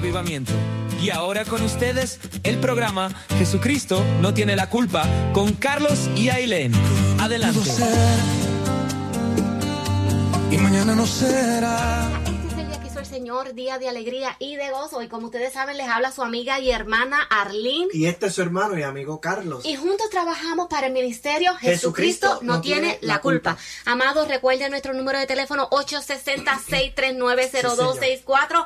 Avivamiento. Y ahora con ustedes, el programa Jesucristo no tiene la culpa, con Carlos y Ailén. Adelante. Y mañana no será. Señor, día de alegría y de gozo. Y como ustedes saben, les habla su amiga y hermana Arlene. Y este es su hermano y amigo Carlos. Y juntos trabajamos para el ministerio Jesucristo no tiene la culpa. Amados, recuerden nuestro número de teléfono 860-639-0264.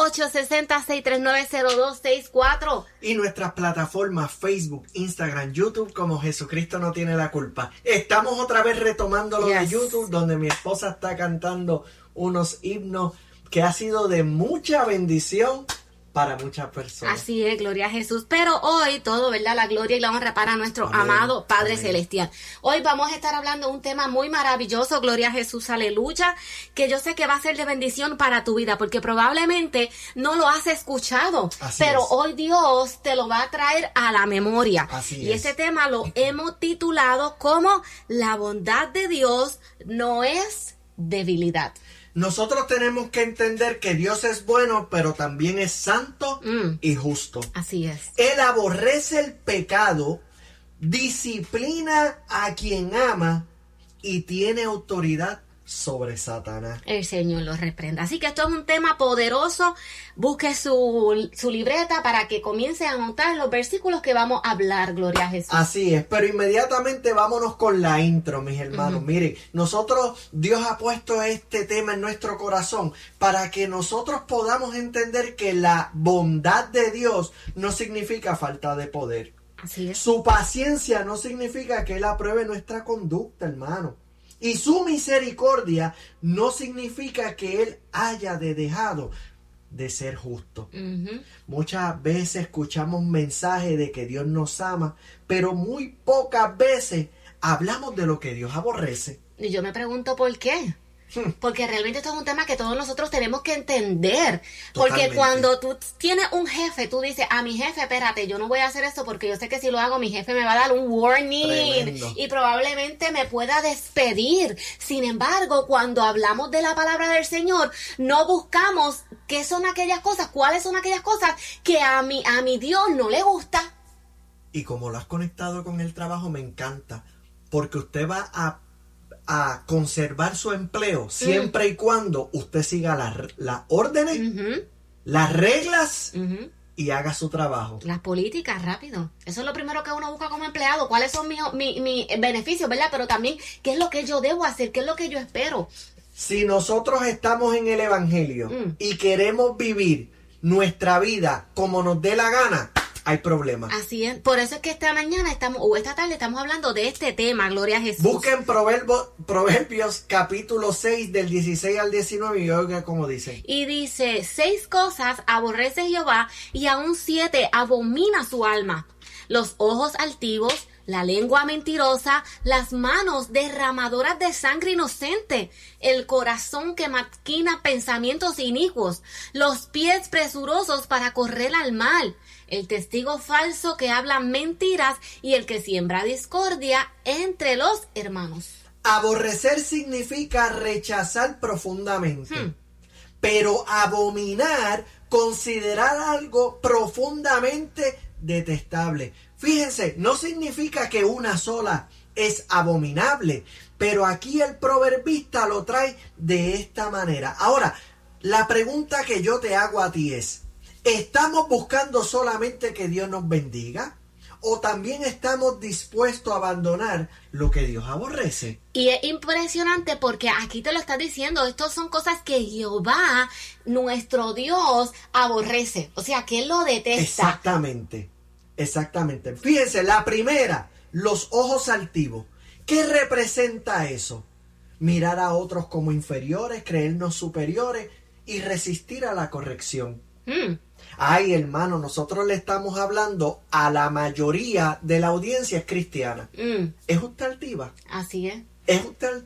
860-639-0264. Y nuestras plataformas Facebook, Instagram, YouTube como Jesucristo no tiene la culpa. Estamos otra vez retomando lo de YouTube, donde mi esposa está cantando unos himnos que ha sido de mucha bendición para muchas personas. Así es, gloria a Jesús. Pero hoy todo, ¿verdad? La gloria y la honra para nuestro amado Padre Celestial. Hoy vamos a estar hablando de un tema muy maravilloso, gloria a Jesús, aleluya, que yo sé que va a ser de bendición para tu vida, porque probablemente no lo has escuchado, pero hoy Dios te lo va a traer a la memoria. Y este tema lo hemos titulado como La bondad de Dios no es debilidad. Nosotros tenemos que entender que Dios es bueno, pero también es santo y justo. Así es. Él aborrece el pecado, disciplina a quien ama y tiene autoridad sobre Satanás. El Señor lo reprenda. Así que esto es un tema poderoso. Busque su libreta para que comience a anotar los versículos que vamos a hablar, gloria a Jesús. Así es, pero inmediatamente vámonos con la intro, mis hermanos. Miren, Dios ha puesto este tema en nuestro corazón para que nosotros podamos entender que la bondad de Dios no significa falta de poder. Así es. Su paciencia no significa que Él apruebe nuestra conducta, hermano. Y su misericordia no significa que Él haya dejado de ser justo. Muchas veces escuchamos mensajes de que Dios nos ama, pero muy pocas veces hablamos de lo que Dios aborrece. Y yo me pregunto por qué. Porque realmente esto es un tema que todos nosotros tenemos que entender. Porque cuando tú tienes un jefe, tú dices, a mi jefe, espérate, yo no voy a hacer esto porque yo sé que si lo hago, mi jefe me va a dar un warning. Tremendo. Y probablemente me pueda despedir. Sin embargo, cuando hablamos de la palabra del Señor, no buscamos qué son aquellas cosas, cuáles son aquellas cosas que a mi Dios no le gusta. Y como lo has conectado con el trabajo, me encanta. Porque usted va a conservar su empleo siempre y cuando usted siga las órdenes, las reglas y haga su trabajo. Las políticas, rápido. Eso es lo primero que uno busca como empleado. ¿Cuáles son mis beneficios, verdad? Pero también, ¿qué es lo que yo debo hacer? ¿Qué es lo que yo espero? Si nosotros estamos en el Evangelio y queremos vivir nuestra vida como nos dé la gana, hay problemas. Así es. Por eso es que esta tarde estamos hablando de este tema, gloria a Jesús. Busquen Proverbios capítulo 6 del 16 al 19 y oiga cómo dice. Y dice, 6 cosas aborrece Jehová y aún 7 abomina su alma. Los ojos altivos, la lengua mentirosa, las manos derramadoras de sangre inocente, el corazón que maquina pensamientos inicuos, los pies presurosos para correr al mal, el testigo falso que habla mentiras y el que siembra discordia entre los hermanos. Aborrecer significa rechazar profundamente, pero abominar, considerar algo profundamente detestable. Fíjense, no significa que una sola es abominable, pero aquí el proverbista lo trae de esta manera. Ahora, la pregunta que yo te hago a ti es, ¿estamos buscando solamente que Dios nos bendiga? ¿O también estamos dispuestos a abandonar lo que Dios aborrece? Y es impresionante porque aquí te lo está diciendo, estas son cosas que Jehová, nuestro Dios, aborrece. O sea, que Él lo detesta. Exactamente. Fíjense, la primera, los ojos altivos. ¿Qué representa eso? Mirar a otros como inferiores, creernos superiores y resistir a la corrección. Ay, hermano, nosotros le estamos hablando a la mayoría de la audiencia es cristiana. ¿Es usted altiva? Así es. ¿Es usted